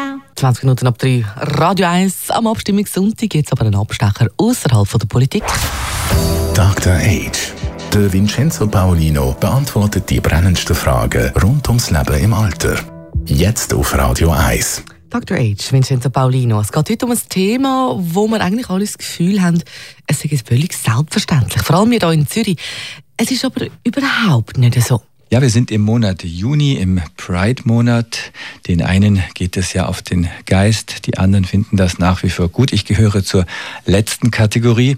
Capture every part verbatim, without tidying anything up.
zwanzig Minuten ab drei, Radio eins am Abstimmungssonntag, jetzt aber ein Abstecher außerhalb der Politik. Doktor H. Der Vincenzo Paolino beantwortet die brennendsten Fragen rund ums Leben im Alter. Jetzt auf Radio eins. Doktor H. Vincenzo Paolino. Es geht heute um ein Thema, wo wir eigentlich alle das Gefühl haben, es ist völlig selbstverständlich. Vor allem hier in Zürich. Es ist aber überhaupt nicht so. Ja, wir sind im Monat Juni, im Pride-Monat. Den einen geht es ja auf den Geist, die anderen finden das nach wie vor gut. Ich gehöre zur letzten Kategorie.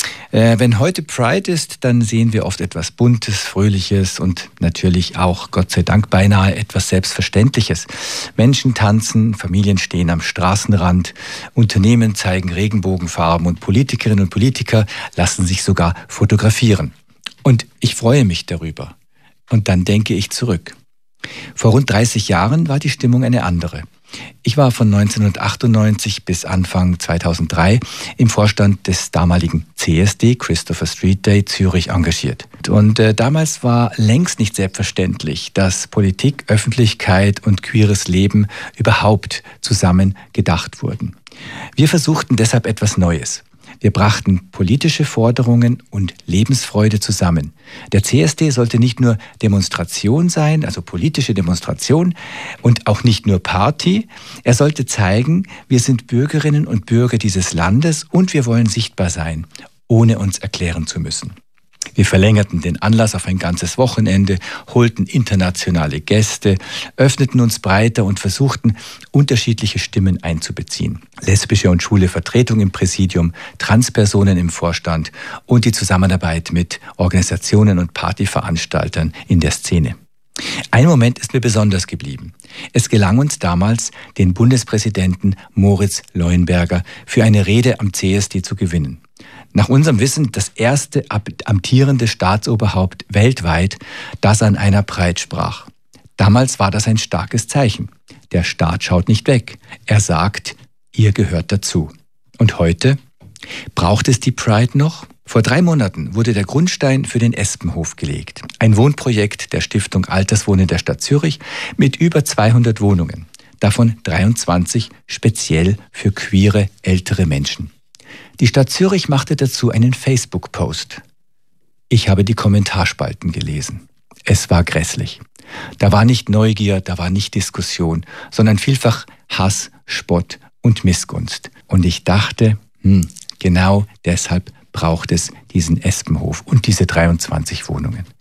Äh, wenn heute Pride ist, dann sehen wir oft etwas Buntes, Fröhliches und natürlich auch, Gott sei Dank, beinahe etwas Selbstverständliches. Menschen tanzen, Familien stehen am Straßenrand, Unternehmen zeigen Regenbogenfarben und Politikerinnen und Politiker lassen sich sogar fotografieren. Und ich freue mich darüber. Und dann denke ich zurück. Vor rund dreißig Jahren war die Stimmung eine andere. Ich war von neunzehnhundertachtundneunzig bis Anfang zweitausenddrei im Vorstand des damaligen C S D, Christopher Street Day, Zürich engagiert. Und äh, damals war längst nicht selbstverständlich, dass Politik, Öffentlichkeit und queeres Leben überhaupt zusammen gedacht wurden. Wir versuchten deshalb etwas Neues. Wir brachten politische Forderungen und Lebensfreude zusammen. Der C S D sollte nicht nur Demonstration sein, also politische Demonstration, und auch nicht nur Party. Er sollte zeigen, wir sind Bürgerinnen und Bürger dieses Landes und wir wollen sichtbar sein, ohne uns erklären zu müssen. Wir verlängerten den Anlass auf ein ganzes Wochenende, holten internationale Gäste, öffneten uns breiter und versuchten, unterschiedliche Stimmen einzubeziehen. Lesbische und schwule Vertretung im Präsidium, Transpersonen im Vorstand und die Zusammenarbeit mit Organisationen und Partyveranstaltern in der Szene. Ein Moment ist mir besonders geblieben. Es gelang uns damals, den Bundespräsidenten Moritz Leuenberger für eine Rede am C S D zu gewinnen. Nach unserem Wissen das erste amtierende Staatsoberhaupt weltweit, das an einer Pride sprach. Damals war das ein starkes Zeichen. Der Staat schaut nicht weg. Er sagt, ihr gehört dazu. Und heute? Braucht es die Pride noch? Vor drei Monaten wurde der Grundstein für den Espenhof gelegt. Ein Wohnprojekt der Stiftung Alterswohnen der Stadt Zürich mit über zweihundert Wohnungen. Davon dreiundzwanzig speziell für queere ältere Menschen. Die Stadt Zürich machte dazu einen Facebook-Post. Ich habe die Kommentarspalten gelesen. Es war grässlich. Da war nicht Neugier, da war nicht Diskussion, sondern vielfach Hass, Spott und Missgunst. Und ich dachte, hm, genau deshalb braucht es diesen Espenhof und diese dreiundzwanzig Wohnungen.